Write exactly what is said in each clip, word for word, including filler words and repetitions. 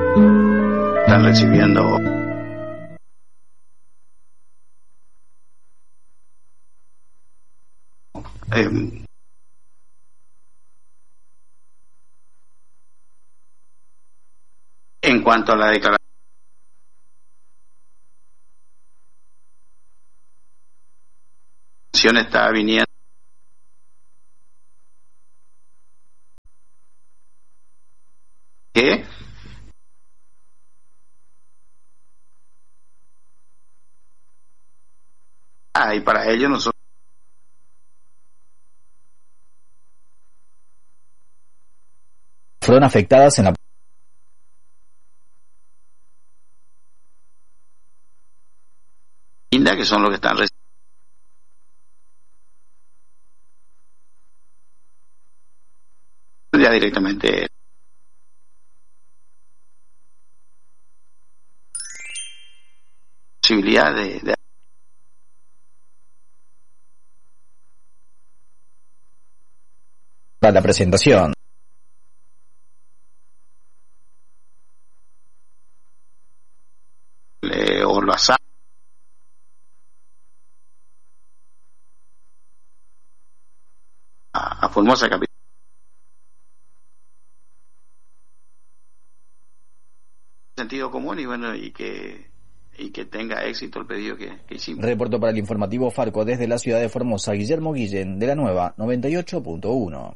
están recibiendo eh, en cuanto a la declaración está viniendo ¿qué? Ah, y para ello nosotros fueron afectadas en la que son los que están recibiendo ya directamente posibilidad de, de para la presentación. Eh, o lo asa a, a Formosa capital. Sentido común y bueno y que y que tenga éxito el pedido que, que hicimos. Reportó para el informativo Farco desde la ciudad de Formosa Guillermo Guillén de la Nueva noventa y ocho punto uno.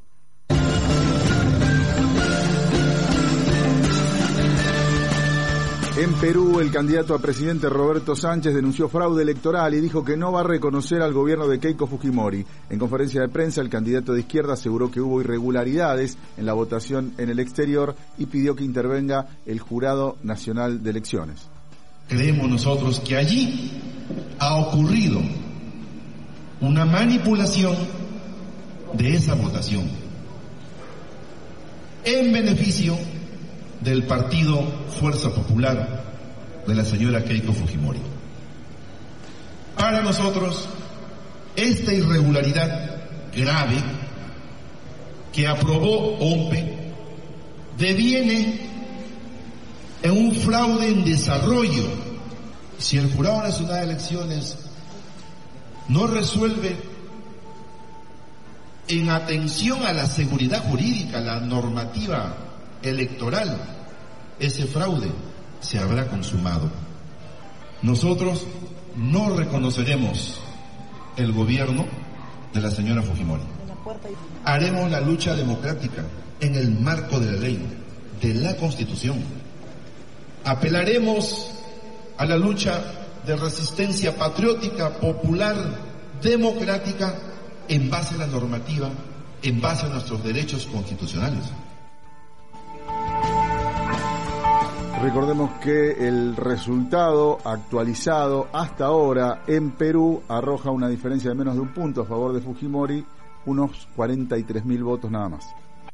En Perú, el candidato a presidente Roberto Sánchez denunció fraude electoral y dijo que no va a reconocer al gobierno de Keiko Fujimori. En conferencia de prensa, el candidato de izquierda aseguró que hubo irregularidades en la votación en el exterior y pidió que intervenga el Jurado Nacional de Elecciones. Creemos nosotros que allí ha ocurrido una manipulación de esa votación en beneficio del partido Fuerza Popular de la señora Keiko Fujimori. Para nosotros, esta irregularidad grave que aprobó O M P E deviene en un fraude en desarrollo. Si el Jurado Nacional de Elecciones no resuelve en atención a la seguridad jurídica, la normativa electoral, ese fraude se habrá consumado. Nosotros no reconoceremos el gobierno de la señora Fujimori. Haremos la lucha democrática en el marco de la ley, de la Constitución. Apelaremos a la lucha de resistencia patriótica, popular, democrática, en base a la normativa, en base a nuestros derechos constitucionales. Recordemos que el resultado actualizado hasta ahora en Perú arroja una diferencia de menos de un punto a favor de Fujimori, unos cuarenta y tres mil votos nada más.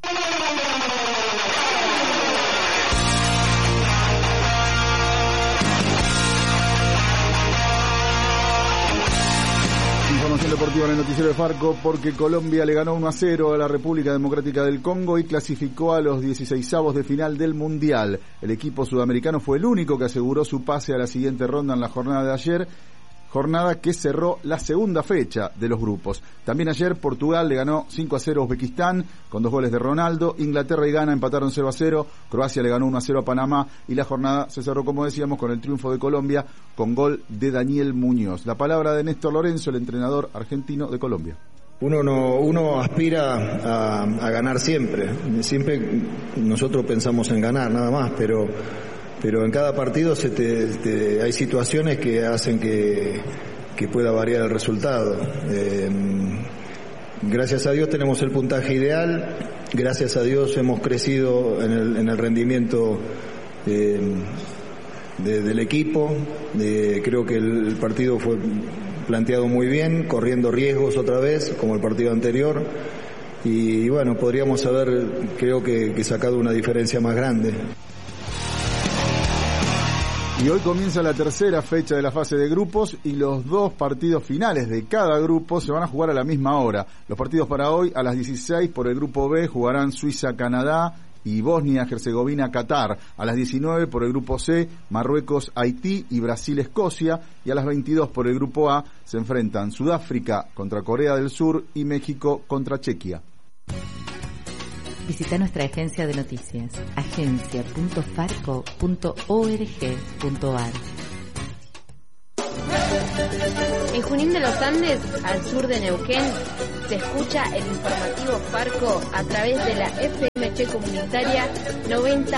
Información deportiva en el noticiero de Farco, porque Colombia le ganó uno a cero a la República Democrática del Congo y clasificó a los dieciseisavos de final del Mundial. El equipo sudamericano fue el único que aseguró su pase a la siguiente ronda en la jornada de ayer, jornada que cerró la segunda fecha de los grupos. También ayer Portugal le ganó cinco a cero a Uzbekistán con dos goles de Ronaldo. Inglaterra y Ghana empataron cero a cero. Croacia le ganó uno a cero a Panamá y la jornada se cerró, como decíamos, con el triunfo de Colombia con gol de Daniel Muñoz. La palabra de Néstor Lorenzo, el entrenador argentino de Colombia. Uno no, uno aspira a, a ganar siempre. Siempre nosotros pensamos en ganar, nada más, pero pero en cada partido se te, te, hay situaciones que hacen que, que pueda variar el resultado. Eh, gracias a Dios tenemos el puntaje ideal, gracias a Dios hemos crecido en el, en el rendimiento eh, de, del equipo. Eh, creo que el partido fue planteado muy bien, corriendo riesgos otra vez, como el partido anterior. Y, y bueno, podríamos haber, creo que, que sacado una diferencia más grande. Y hoy comienza la tercera fecha de la fase de grupos y los dos partidos finales de cada grupo se van a jugar a la misma hora. Los partidos para hoy a las dieciséis por el grupo B jugarán Suiza-Canadá y Bosnia-Herzegovina, Qatar. A las diecinueve por el grupo C, Marruecos, Haití y Brasil-Escocia. Y a las veintidós por el grupo A se enfrentan Sudáfrica contra Corea del Sur y México contra Chequia. Visita nuestra agencia de noticias, agencia punto farco punto org punto ar. En Junín de los Andes, al sur de Neuquén, se escucha el informativo Farco a través de la F M H comunitaria noventa